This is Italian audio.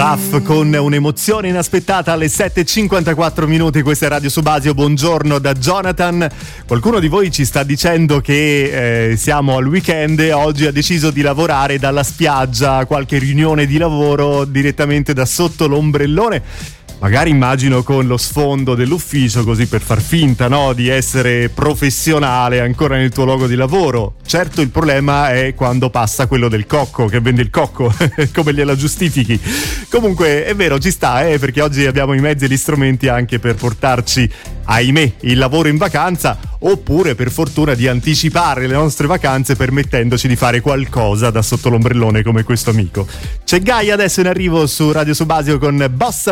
Raff con un'emozione inaspettata alle 7:54 minuti. Questa è Radio Subasio. Buongiorno da Jonathan. Qualcuno di voi ci sta dicendo che siamo al weekend e oggi ha deciso di lavorare dalla spiaggia, qualche riunione di lavoro direttamente da sotto l'ombrellone. Magari immagino con lo sfondo dell'ufficio, così per far finta, no, di essere professionale ancora nel tuo luogo di lavoro. Certo, il problema è quando passa quello del cocco, che vende il cocco, come gliela giustifichi. Comunque è vero, ci sta, perché oggi abbiamo i mezzi e gli strumenti anche per portarci, ahimè, il lavoro in vacanza, oppure per fortuna di anticipare le nostre vacanze permettendoci di fare qualcosa da sotto l'ombrellone come questo amico. C'è Gaia adesso in arrivo su Radio Subasio con Bossa